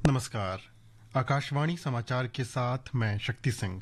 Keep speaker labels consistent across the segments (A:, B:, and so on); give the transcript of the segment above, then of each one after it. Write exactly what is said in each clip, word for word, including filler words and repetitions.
A: नमस्कार। आकाशवाणी समाचार के साथ मैं शक्ति सिंह।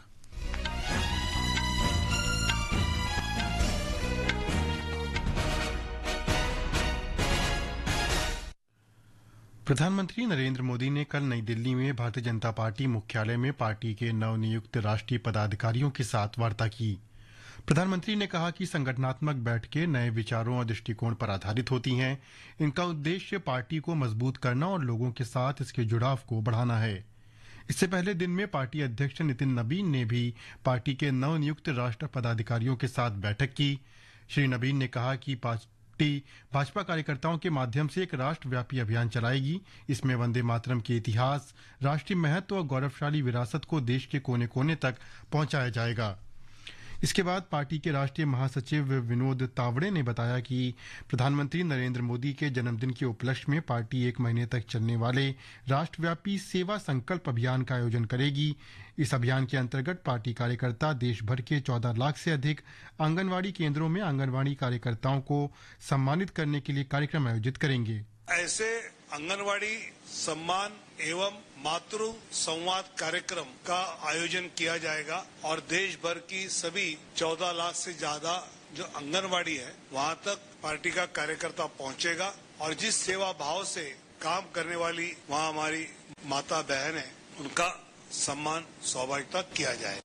A: प्रधानमंत्री नरेंद्र मोदी ने कल नई दिल्ली में भारतीय जनता पार्टी मुख्यालय में पार्टी के नवनियुक्त राष्ट्रीय पदाधिकारियों के साथ वार्ता की। प्रधानमंत्री ने कहा कि संगठनात्मक बैठकें नए विचारों और दृष्टिकोण पर आधारित होती हैं। इनका उद्देश्य पार्टी को मजबूत करना और लोगों के साथ इसके जुड़ाव को बढ़ाना है। इससे पहले दिन में पार्टी अध्यक्ष नितिन नबीन ने भी पार्टी के नवनियुक्त राष्ट्रीय पदाधिकारियों के साथ बैठक की। श्री नबीन ने कहा कि पार्टी भाजपा कार्यकर्ताओं के माध्यम से एक राष्ट्रव्यापी अभियान चलाएगी। इसमें वंदे मातरम के इतिहास, राष्ट्रीय महत्व और गौरवशाली विरासत को देश के कोने कोने तक पहुंचाया जाएगा। इसके बाद पार्टी के राष्ट्रीय महासचिव विनोद तावड़े ने बताया कि प्रधानमंत्री नरेंद्र मोदी के जन्मदिन के उपलक्ष्य में पार्टी एक महीने तक चलने वाले राष्ट्रव्यापी सेवा संकल्प अभियान का आयोजन करेगी। इस अभियान के अंतर्गत पार्टी कार्यकर्ता देश भर के चौदह लाख से अधिक आंगनवाड़ी केंद्रों में आंगनवाड़ी कार्यकर्ताओं को सम्मानित करने के लिए कार्यक्रम आयोजित करेंगे।
B: ऐसे आंगनवाड़ी सम्मान एवं मातृ संवाद कार्यक्रम का आयोजन किया जाएगा और देश भर की सभी चौदह लाख से ज्यादा जो आंगनवाड़ी है वहां तक पार्टी का कार्यकर्ता पहुंचेगा और जिस सेवा भाव से काम करने वाली वहां हमारी माता बहन है उनका सम्मान स्वाभाविकता किया जाएगा।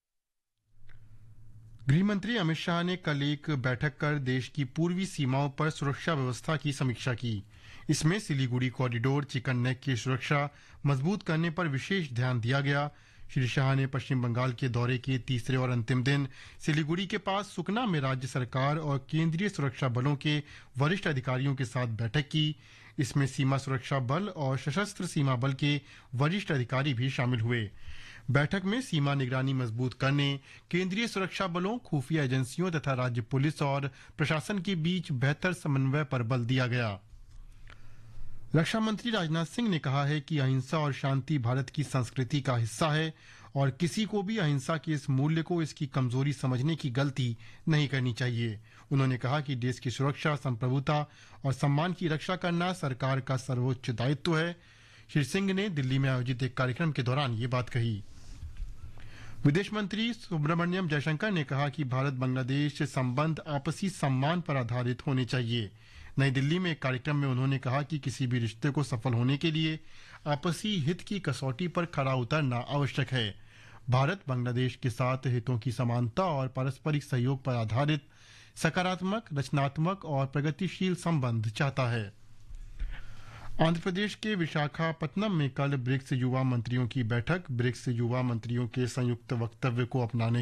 A: गृह मंत्री अमित शाह ने कल एक बैठक कर देश की पूर्वी सीमाओं पर सुरक्षा व्यवस्था की समीक्षा की। इसमें सिलीगुड़ी कॉरिडोर, चिकन नेक की सुरक्षा मजबूत करने पर विशेष ध्यान दिया गया। श्री शाह ने पश्चिम बंगाल के दौरे के तीसरे और अंतिम दिन सिलीगुड़ी के पास सुकना में राज्य सरकार और केंद्रीय सुरक्षा बलों के वरिष्ठ अधिकारियों के साथ बैठक की। इसमें सीमा सुरक्षा बल और सशस्त्र सीमा बल के वरिष्ठ अधिकारी भी शामिल हुए। बैठक में सीमा निगरानी मजबूत करने, केंद्रीय सुरक्षा बलों, खुफिया एजेंसियों तथा राज्य पुलिस और प्रशासन के बीच बेहतर समन्वय पर बल दिया गया। रक्षा मंत्री राजनाथ सिंह ने कहा है कि अहिंसा और शांति भारत की संस्कृति का हिस्सा है और किसी को भी अहिंसा के इस मूल्य को इसकी कमजोरी समझने की गलती नहीं करनी चाहिए। उन्होंने कहा कि देश की सुरक्षा, संप्रभुता और सम्मान की रक्षा करना सरकार का सर्वोच्च दायित्व है। श्री सिंह ने दिल्ली में आयोजित एक कार्यक्रम के दौरान ये बात कही। विदेश मंत्री सुब्रमण्यम जयशंकर ने कहा कि भारत बांग्लादेश संबंध आपसी सम्मान पर आधारित होने चाहिए। नई दिल्ली में एक कार्यक्रम में उन्होंने कहा कि किसी भी रिश्ते को सफल होने के लिए आपसी हित की कसौटी पर खरा उतरना आवश्यक है। भारत बांग्लादेश के साथ हितों की समानता और पारस्परिक सहयोग पर आधारित सकारात्मक, रचनात्मक और प्रगतिशील संबंध चाहता है। आंध्र प्रदेश के विशाखापत्तनम में कल ब्रिक्स युवा मंत्रियों की बैठक। ब्रिक्स युवा मंत्रियों के संयुक्त वक्तव्य को अपनाने